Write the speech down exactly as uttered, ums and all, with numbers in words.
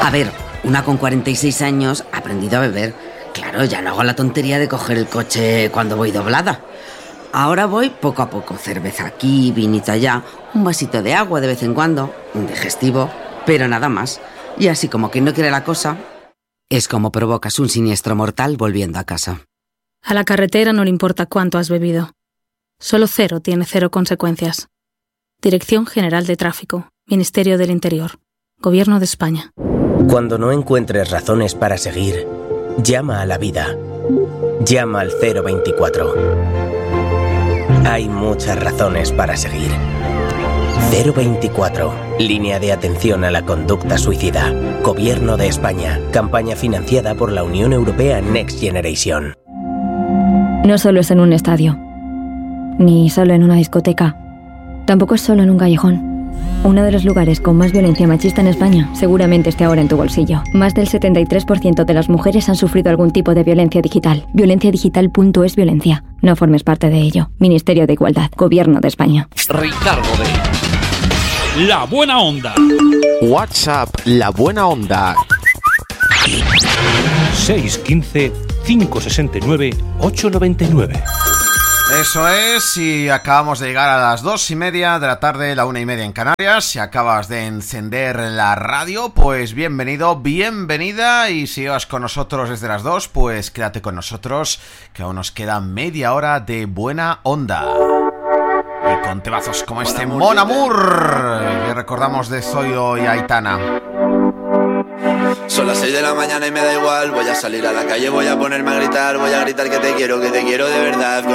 A ver, una con cuarenta y seis años ha aprendido a beber. Claro, ya no hago la tontería de coger el coche cuando voy doblada. Ahora voy poco a poco, cerveza aquí, vinito allá, un vasito de agua de vez en cuando, un digestivo, pero nada más. Y así como quien no quiere la cosa, es como provocas un siniestro mortal volviendo a casa. A la carretera no le importa cuánto has bebido. Solo cero tiene cero consecuencias. Dirección General de Tráfico, Ministerio del Interior, Gobierno de España. Cuando no encuentres razones para seguir, llama a la vida. Llama al cero veinticuatro. Hay muchas razones para seguir. cero veinticuatro. Línea de atención a la conducta suicida. Gobierno de España. Campaña financiada por la Unión Europea Next Generation. No solo es en un estadio, ni solo en una discoteca. Tampoco es solo en un callejón. Uno de los lugares con más violencia machista en España seguramente esté ahora en tu bolsillo. Más del setenta y tres por ciento de las mujeres han sufrido algún tipo de violencia digital. violencia digital punto es violencia. No formes parte de ello. Ministerio de Igualdad. Gobierno de España. Ricardo de La Buena Onda. WhatsApp La Buena Onda. seis uno cinco, cinco seis nueve, ocho nueve nueve. Eso es, y acabamos de llegar a las dos y media de la tarde, la una y media en Canarias. Si acabas de encender la radio, pues bienvenido, bienvenida. Y si vas con nosotros desde las dos, pues quédate con nosotros, que aún nos queda media hora de buena onda. Y con temazos como este Mon Amour, que recordamos de Zoido y Aitana. Son las seis de la mañana y me da igual. Voy a salir a la calle, voy a ponerme a gritar. Voy a gritar que te quiero, que te quiero de verdad.